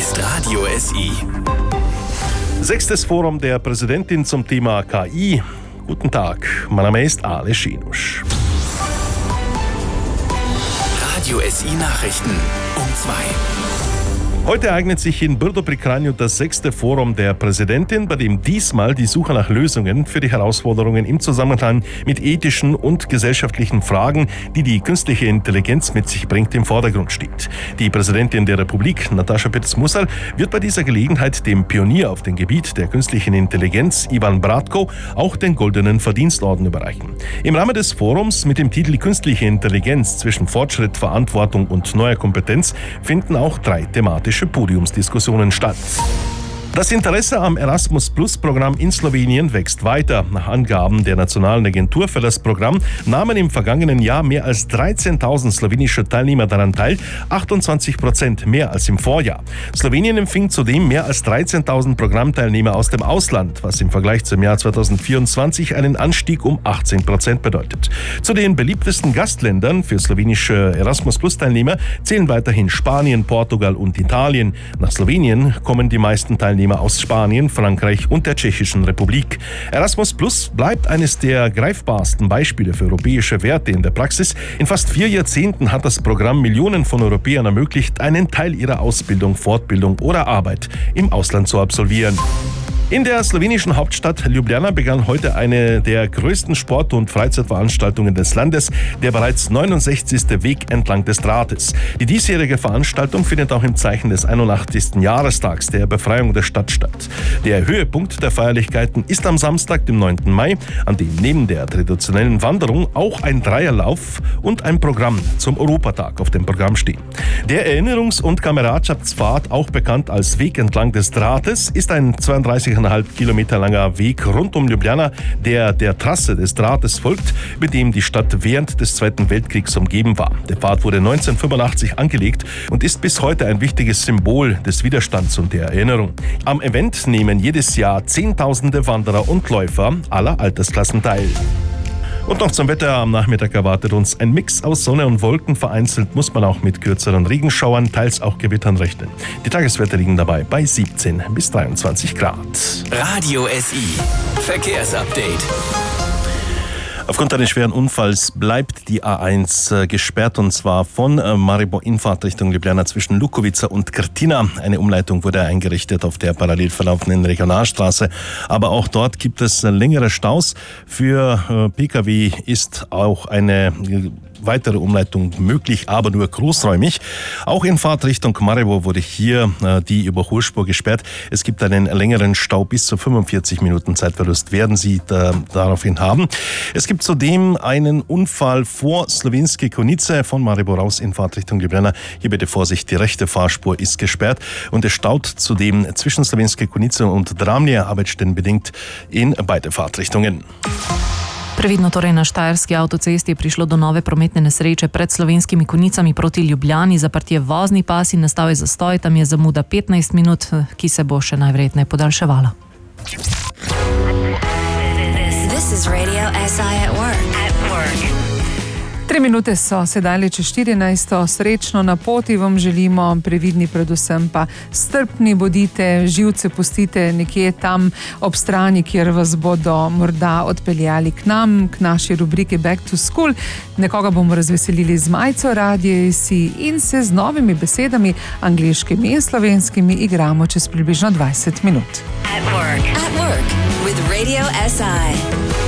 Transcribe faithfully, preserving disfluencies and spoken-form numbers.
ist Radio S I. Sechstes Forum der Präsidentin zum Thema K I. Guten Tag, mein Name ist Ale Schinusch. Radio S I Nachrichten um zwei. Heute ereignet sich in Brdo pri Kranju das sechste Forum der Präsidentin, bei dem diesmal die Suche nach Lösungen für die Herausforderungen im Zusammenhang mit ethischen und gesellschaftlichen Fragen, die die künstliche Intelligenz mit sich bringt, im Vordergrund steht. Die Präsidentin der Republik, Natascha Pirc-Musar, wird bei dieser Gelegenheit dem Pionier auf dem Gebiet der künstlichen Intelligenz, Ivan Bratko, auch den Goldenen Verdienstorden überreichen. Im Rahmen des Forums mit dem Titel Künstliche Intelligenz zwischen Fortschritt, Verantwortung und neuer Kompetenz finden auch drei thematische Podiumsdiskussionen statt. Das Interesse am Erasmus-Plus-Programm in Slowenien wächst weiter. Nach Angaben der Nationalen Agentur für das Programm nahmen im vergangenen Jahr mehr als dreizehntausend slowenische Teilnehmer daran teil, achtundzwanzig Prozent mehr als im Vorjahr. Slowenien empfing zudem mehr als dreizehntausend Programmteilnehmer aus dem Ausland, was im Vergleich zum Jahr zweitausendvierundzwanzig einen Anstieg um achtzehn Prozent bedeutet. Zu den beliebtesten Gastländern für slowenische Erasmus-Plus-Teilnehmer zählen weiterhin Spanien, Portugal und Italien. Nach Slowenien kommen die meisten Teilnehmer aus Spanien, Frankreich und der Tschechischen Republik. Erasmus Plus bleibt eines der greifbarsten Beispiele für europäische Werte in der Praxis. In fast vier Jahrzehnten hat das Programm Millionen von Europäern ermöglicht, einen Teil ihrer Ausbildung, Fortbildung oder Arbeit im Ausland zu absolvieren. In der slowenischen Hauptstadt Ljubljana begann heute eine der größten Sport- und Freizeitveranstaltungen des Landes, der bereits neunundsechzigste Weg entlang des Drahtes. Die diesjährige Veranstaltung findet auch im Zeichen des einundachtzigsten Jahrestags der Befreiung der Stadt statt. Der Höhepunkt der Feierlichkeiten ist am Samstag, dem neunten Mai, an dem neben der traditionellen Wanderung auch ein Dreierlauf und ein Programm zum Europatag auf dem Programm stehen. Der Erinnerungs- und Kameradschaftspfad, auch bekannt als Weg entlang des Drahtes, ist ein zweiunddreißig Komma fünf Kilometer langer Weg rund um Ljubljana, der der Trasse des Drahtes folgt, mit dem die Stadt während des Zweiten Weltkriegs umgeben war. Der Pfad wurde neunzehnhundertfünfundachtzig angelegt und ist bis heute ein wichtiges Symbol des Widerstands und der Erinnerung. Am Event nehmen jedes Jahr Zehntausende Wanderer und Läufer aller Altersklassen teil. Und noch zum Wetter. Am Nachmittag erwartet uns ein Mix aus Sonne und Wolken. Vereinzelt muss man auch mit kürzeren Regenschauern, teils auch Gewittern rechnen. Die Tageswerte liegen dabei bei siebzehn bis dreiundzwanzig Grad. Radio S I Verkehrsupdate. Aufgrund eines schweren Unfalls bleibt die A eins äh, gesperrt, und zwar von äh, Maribor in Fahrt Richtung Ljubljana zwischen Lukovica und Krtina. Eine Umleitung wurde eingerichtet auf der parallel verlaufenden Regionalstraße, aber auch dort gibt es äh, längere Staus. Für äh, Pkw ist auch eine äh, weitere Umleitung möglich, aber nur großräumig. Auch in Fahrtrichtung Maribor wurde hier äh, die Überholspur gesperrt. Es gibt einen längeren Stau, bis zu fünfundvierzig Minuten Zeitverlust werden Sie da, daraufhin haben. Es gibt zudem einen Unfall vor Slovenske Konjice von Maribor raus in Fahrtrichtung Ljubljana. Hier bitte Vorsicht, die rechte Fahrspur ist gesperrt und es staut zudem zwischen Slovenske Konjice und Dramlje, arbeitsstellenbedingt in beide Fahrtrichtungen. Previdno torej na Štajerski avtocesti je prišlo do nove prometne nesreče pred Slovenskimi Konjicami proti Ljubljani. Zaprt je vozni pas in nastal je zastoj, tam je zamuda petnajst minut, ki se bo še najverjetneje podaljševala. This is Radio S I at work. At work. Tri minute so sedaj čez štirinajsto. Srečno na poti vam želimo, previdni predvsem pa strpni bodite, živce pustite nekje tam ob strani, kjer vas bodo morda odpeljali k nam, k naši rubriki Back to School. Nekoga bomo razveselili z majico Radio S I in se z novimi besedami, angleškimi in slovenskimi, igramo čez približno dvajset minut. At work. At work with Radio S I.